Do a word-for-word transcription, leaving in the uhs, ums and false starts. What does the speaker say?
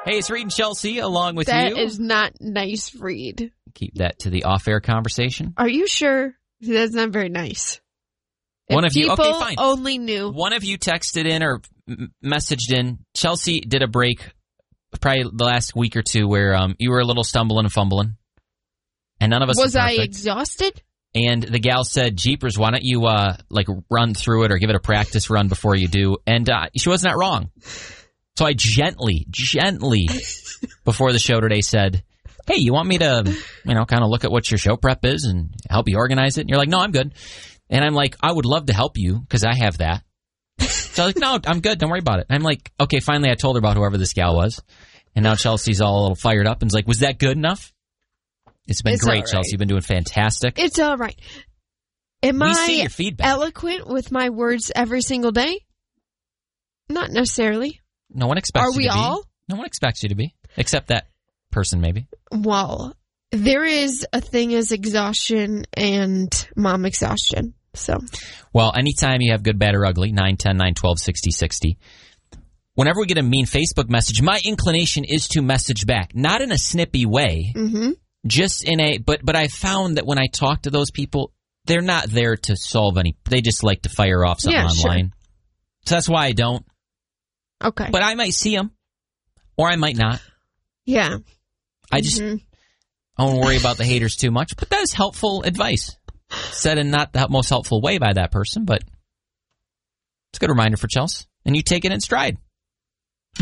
Hey, it's Reed and Chelsea along with That you. is not nice, Reed. Keep that to the off-air conversation. Are you sure? That's not very nice. One if of you, okay, people fine. only knew. One of you texted in or m- messaged in. Chelsea did a break probably the last week or two where um, you were a little stumbling and fumbling. And none of us Was were I perfect. exhausted? And the gal said, Jeepers, why don't you uh, like run through it or give it a practice run before you do? And uh, she was not wrong. So I gently, gently, before the show today said, hey, you want me to, you know, kind of look at what your show prep is and help you organize it? And you're like, no, I'm good. And I'm like, I would love to help you because I have that. So I'm like, no, I'm good. Don't worry about it. And I'm like, okay, finally I told her about whoever this gal was. And now Chelsea's all a little fired up and is like, was that good enough? It's been It's great, all right. Chelsea. You've been doing fantastic. It's all right. Am We I see your feedback. eloquent with my words every single day? Not necessarily. No one expects Are you we to be. all? No one expects you to be. Except that person, maybe. Well, there is a thing as exhaustion and mom exhaustion. So, Well, anytime you have good, bad, or ugly, nine ten, nine twelve, sixty sixty. Whenever we get a mean Facebook message, my inclination is to message back. Not in a snippy way. mm-hmm. Just in a, but but I found that when I talk to those people, they're not there to solve any, they just like to fire off something Yeah, sure. online. So that's why I don't. Okay. But I might see them, or I might not. yeah. I just, Mhm. I won't worry about the haters too much, but that is helpful advice. Said in not the most helpful way by that person, but it's a good reminder for Chelsea. And you take it in stride.